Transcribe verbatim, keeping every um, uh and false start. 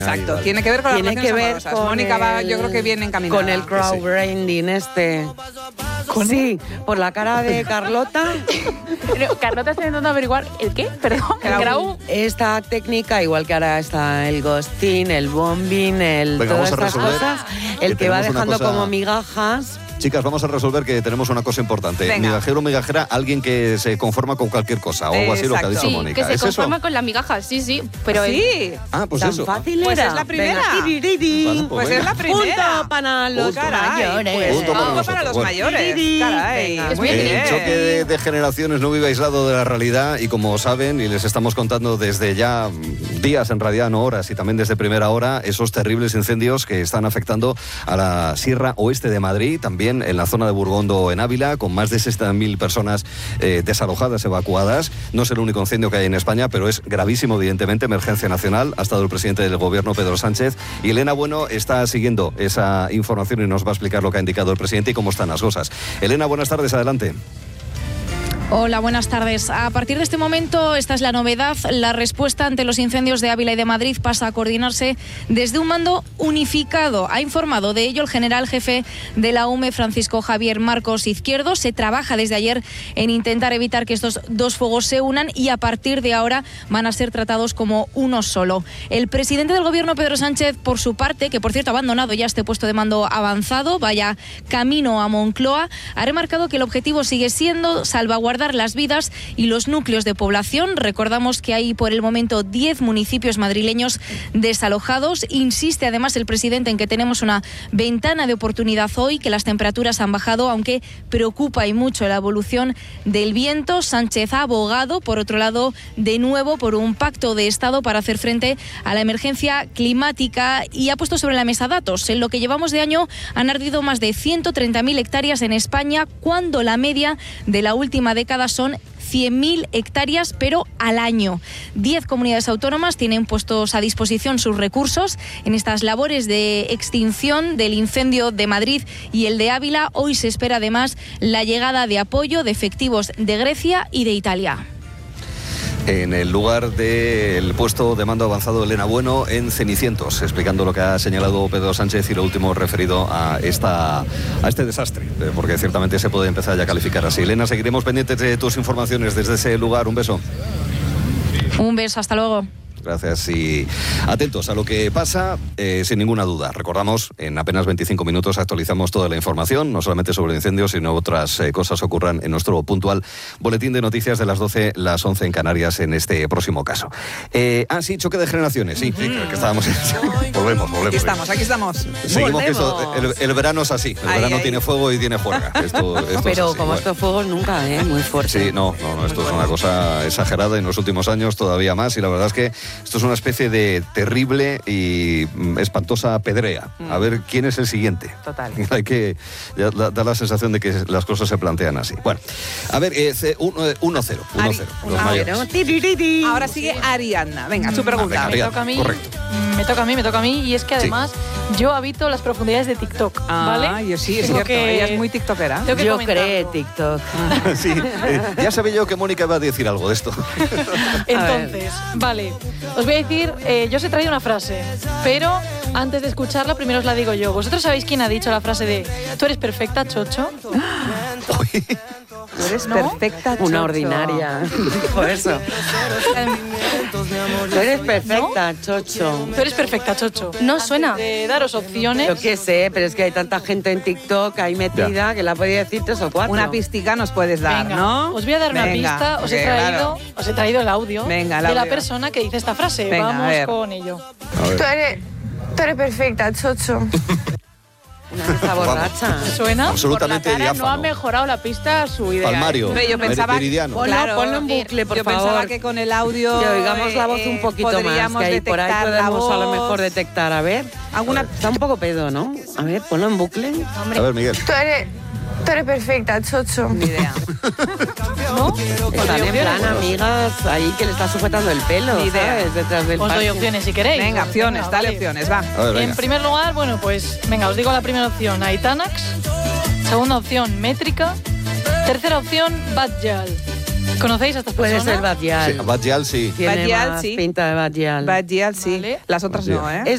Exacto, vale. Tiene que ver con las Tiene que ver amorosas. con Mónica el, va, yo creo que viene encaminada. Con el crowdfunding este. ¿Con sí, por la cara de Carlota. Carlota está intentando averiguar el qué, perdón, el grau. Esta técnica, igual que ahora está el ghosting, el bombing, el Venga, todas vamos a estas resolver cosas, que el que va tenemos una dejando cosa- como migajas. Chicas, vamos a resolver que tenemos una cosa importante. Venga. Migajero o migajera, alguien que se conforma con cualquier cosa, o algo así, lo que ha dicho Sí, Mónica. que se ¿Es eso? conforma con la migaja, sí, sí. Pero Sí. el- Ah, pues Tan eso. fácil Pues era. es la primera. Venga, tiririri. Vale, pues Pues venga. es la primera. Punto para los Caray, mayores. pues, Punto para punto nosotros. para los Bueno. mayores. Caray, Venga. muy El bien. choque de, de generaciones no vive aislado de la realidad y como saben, y les estamos contando desde ya mm, días, en realidad no horas, y también desde primera hora, esos terribles incendios que están afectando a la Sierra Oeste de Madrid, también en la zona de Burgondo, en Ávila, con más de sesenta mil personas eh, desalojadas, evacuadas. No es el único incendio que hay en España, pero es gravísimo, evidentemente, emergencia nacional. Ha estado el presidente del gobierno, Pedro Sánchez, y Elena Bueno está siguiendo esa información y nos va a explicar lo que ha indicado el presidente y cómo están las cosas. Elena, buenas tardes, adelante. Hola, buenas tardes. A partir de este momento, esta es la novedad. La respuesta ante los incendios de Ávila y de Madrid pasa a coordinarse desde un mando unificado. Ha informado de ello el general jefe de la U M E, Francisco Javier Marcos Izquierdo. Se trabaja desde ayer en intentar evitar que estos dos fuegos se unan y a partir de ahora van a ser tratados como uno solo. El presidente del gobierno, Pedro Sánchez, por su parte, que por cierto ha abandonado ya este puesto de mando avanzado, vaya camino a Moncloa, ha remarcado que el objetivo sigue siendo salvaguardar las vidas y los núcleos de población. Recordamos que hay por el momento diez municipios madrileños desalojados. Insiste además el presidente en que tenemos una ventana de oportunidad hoy, que las temperaturas han bajado, aunque preocupa y mucho la evolución del viento. Sánchez ha abogado, por otro lado, de nuevo por un pacto de Estado para hacer frente a la emergencia climática y ha puesto sobre la mesa datos. En lo que llevamos de año han ardido más de ciento treinta mil hectáreas en España, cuando la media de la última década son cien mil hectáreas, pero al año. Diez comunidades autónomas tienen puestos a disposición sus recursos en estas labores de extinción del incendio de Madrid y el de Ávila. Hoy se espera además la llegada de apoyo de efectivos de Grecia y de Italia. En el lugar del puesto de mando avanzado, Elena Bueno, en Cenicientos, explicando lo que ha señalado Pedro Sánchez y lo último referido a, esta, a este desastre, porque ciertamente se puede empezar ya a calificar así. Elena, seguiremos pendientes de tus informaciones desde ese lugar. Un beso. Un beso, hasta luego. Gracias y atentos a lo que pasa, eh, sin ninguna duda. Recordamos, en apenas veinticinco minutos actualizamos toda la información, no solamente sobre incendios, sino otras eh, cosas que ocurran en nuestro puntual boletín de noticias de las doce, las once en Canarias en este próximo caso. Eh, ah, sí, choque de generaciones, sí, sí, creo que estábamos en volvemos, volvemos. Aquí estamos, aquí estamos. Seguimos, que esto, el, el verano es así, el Ay, verano ay. tiene fuego y tiene juerga. Esto, esto Pero es así, como bueno. estos fuegos nunca, ¿eh? Muy fuerte. Sí, no, no, no, esto es una cosa exagerada en los últimos años todavía más y la verdad es que esto es una especie de terrible y mm, espantosa pedrea. A ver quién es el siguiente. Total. Hay que ya da, da la sensación de que las cosas se plantean así. Bueno, a ver, eh, uno cero. Ari- Los uno mayores. Pero, tiririri. Ahora sigue Ariadna. Venga, su pregunta. venga, me Ariadna, toca a mí. correcto. Me toca a mí, me toca a mí. Y es que además yo habito las profundidades de TikTok, ¿vale? Ah, yo sí, es Tengo cierto. que- Ella es muy tiktokera. tengo que Yo comentarlo. creé TikTok. Sí, eh, ya sabía yo que Mónica iba a decir algo de esto. Entonces, vale, os voy a decir, eh, yo os he traído una frase, pero antes de escucharla primero os la digo yo. ¿Vosotros sabéis quién ha dicho la frase de tú eres perfecta, Chocho? Tú eres ¿No? perfecta, Una Chocho. ordinaria. Dijo eso. Tú eres perfecta, Chocho. Tú eres perfecta, Chocho. No suena. Antes de daros opciones. Yo qué sé, pero es que hay tanta gente en TikTok ahí metida que la podía decir tres o cuatro. Una pistica nos puedes dar, Venga, ¿no? os voy a dar una Venga, pista. Os he, porque, traído, claro, os he traído el audio Venga, el de la audio. persona que dice esta frase. Venga, a Vamos ver. con ello. A ver. Tú eres, tú eres perfecta, Chocho. Una que está borracha. ¿Suena? Absolutamente Por la cara no ha diáfano. mejorado la pista su idea. Palmario, Hombre, yo pensaba- meridiano. Ponlo, Claro, ponlo en bucle, por yo favor. pensaba que con el audio Que oigamos la voz eh, un poquito más, podríamos que ahí por ahí detectar la podemos a lo voz. mejor detectar. A ver, Alguna- está un poco pedo, ¿no? A ver, ponlo en bucle. A ver, Miguel. Tú eres, tú eres perfecta, Chocho. Ni idea. ¿No? Están en plan amigas ahí que le está sujetando el pelo, Ni idea. ¿sabes? Detrás del Os doy parque. opciones si queréis. Venga, opciones, Venga, dale vale. opciones, va. A ver, venga. En primer lugar, bueno, pues venga, os digo la primera opción, Aitanax. Segunda opción, Métrica. Tercera opción, Badjal. ¿Conocéis a estas Puede personas? ser Badial. Sí, Badial sí. Tiene Badial, más sí. pinta de Badial. Badial, sí. Vale. Las otras Badial. no, ¿eh? Es